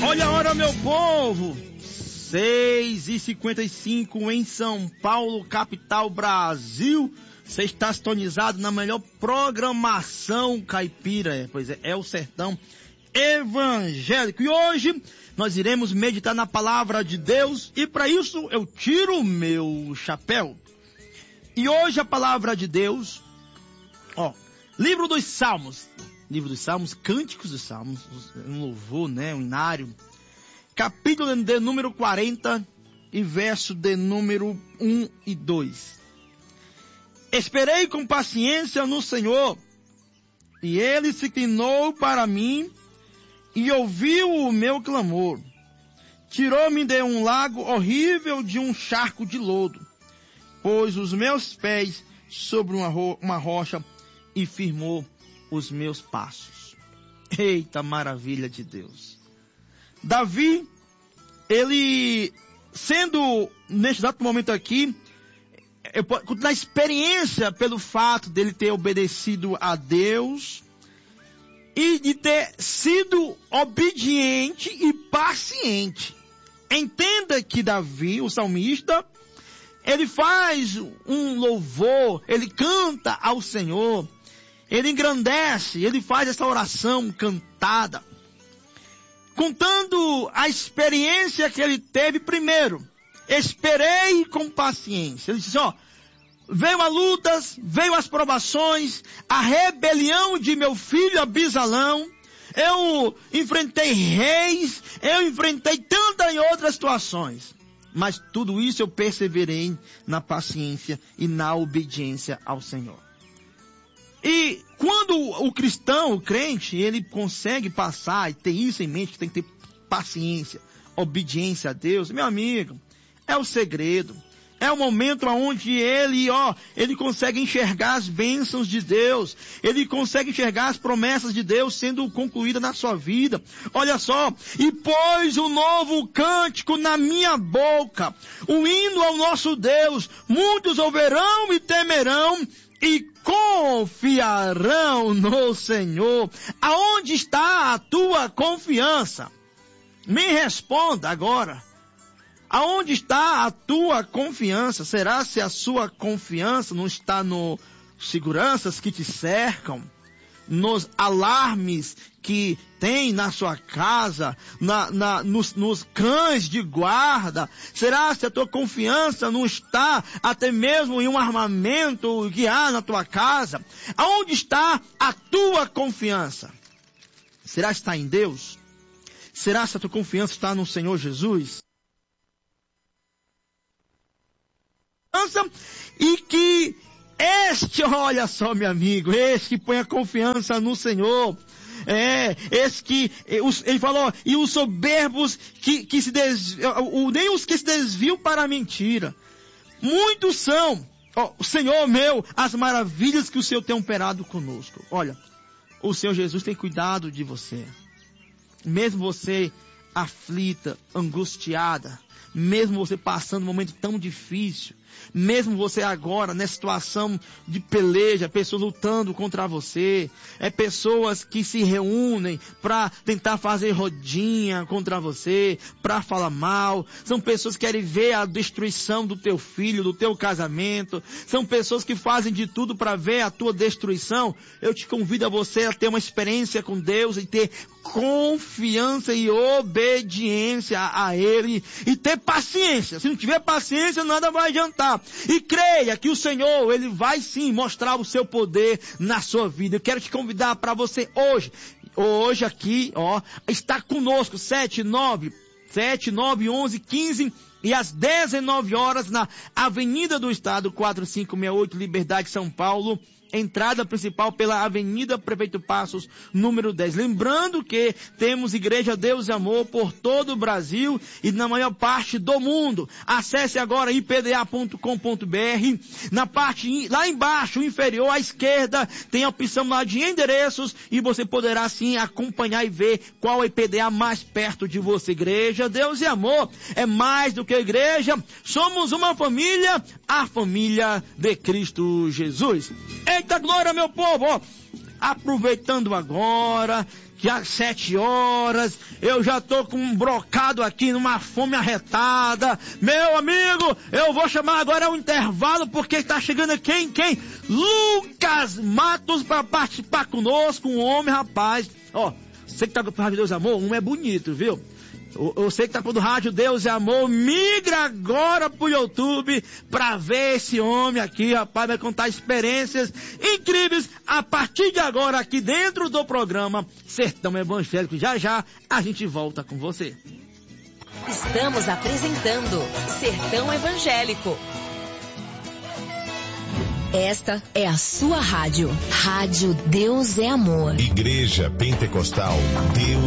Olha a hora, meu povo! 6h55 em São Paulo, capital Brasil. Você está sintonizado na melhor programação caipira, pois é o Sertão Evangélico. E hoje nós iremos meditar na palavra de Deus e para isso eu tiro o meu chapéu. E hoje a palavra de Deus, livro dos Salmos, Cânticos dos Salmos, um louvor, um inário, capítulo de número 40 e verso de número 1 e 2. Esperei com paciência no Senhor, e Ele se inclinou para mim e ouviu o meu clamor. Tirou-me de um lago horrível, de um charco de lodo, pôs os meus pés sobre uma rocha e firmou os meus passos. Eita maravilha de Deus! Davi, ele sendo neste exato momento aqui, na experiência pelo fato dele ter obedecido a Deus e de ter sido obediente e paciente. Entenda que Davi, o salmista, ele faz um louvor, ele canta ao Senhor, ele engrandece, ele faz essa oração cantada, contando a experiência que ele teve primeiro. Esperei com paciência. Ele disse, veio as lutas, veio as provações, a rebelião de meu filho Abisalão, eu enfrentei reis, eu enfrentei tantas e outras situações. Mas tudo isso eu perseverei na paciência e na obediência ao Senhor. E quando o cristão, o crente, ele consegue passar e ter isso em mente, que tem que ter paciência, obediência a Deus, meu amigo, é o segredo. É o momento onde ele consegue enxergar as bênçãos de Deus. Ele consegue enxergar as promessas de Deus sendo concluídas na sua vida. Olha só, e pôs um novo cântico na minha boca, o hino ao nosso Deus. Muitos ouvirão e temerão e confiarão no Senhor. Aonde está a tua confiança? Me responda agora. Aonde está a tua confiança? Será se a sua confiança não está nos seguranças que te cercam, nos alarmes que tem na sua casa, nos cães de guarda? Será se a tua confiança não está até mesmo em um armamento que há na tua casa? Aonde está a tua confiança? Será que está em Deus? Será se a tua confiança está no Senhor Jesus? E que olha só, meu amigo, este que põe a confiança no Senhor, ele falou, e os soberbos nem os que se desviam para a mentira. Muitos são, Senhor meu, as maravilhas que o Senhor tem operado conosco. Olha, o Senhor Jesus tem cuidado de você. Mesmo você aflita, angustiada, mesmo você passando um momento tão difícil, mesmo você agora nessa situação de peleja, pessoas lutando contra você, pessoas que se reúnem para tentar fazer rodinha contra você, para falar mal, são pessoas que querem ver a destruição do teu filho, do teu casamento, são pessoas que fazem de tudo para ver a tua destruição. Eu te convido a você a ter uma experiência com Deus e ter confiança e obediência a Ele e ter paciência. Se não tiver paciência, nada vai adiantar. E creia que o Senhor, Ele vai sim mostrar o seu poder na sua vida. Eu quero te convidar para você hoje aqui, está conosco, 7, 9, 11, 15 e às 19 horas na Avenida do Estado, 4568, Liberdade, São Paulo. Entrada principal pela Avenida Prefeito Passos, número 10. Lembrando que temos Igreja Deus e Amor por todo o Brasil e na maior parte do mundo. Acesse agora ipda.com.br. Na parte, lá embaixo, inferior à esquerda, tem a opção lá de endereços e você poderá sim acompanhar e ver qual é a IPDA mais perto de você. Igreja Deus e Amor é mais do que igreja. Somos uma família, a família de Cristo Jesus. Eita glória, meu povo! Aproveitando agora já 7 horas, eu já tô com um brocado aqui, numa fome arretada. Meu amigo, eu vou chamar agora o intervalo, porque está chegando quem? Lucas Matos para participar conosco, um homem, rapaz. Ó, você que tá com o Rádio Deus e Amor, um é bonito, viu? Eu sei que tá pondo Rádio Deus e Amor, migra agora pro YouTube pra ver esse homem aqui, rapaz, vai contar experiências incríveis a partir de agora aqui dentro do programa Sertão Evangélico. Já a gente volta com você. Estamos apresentando Sertão Evangélico. Esta é a sua rádio. Rádio Deus é Amor. Igreja Pentecostal Deus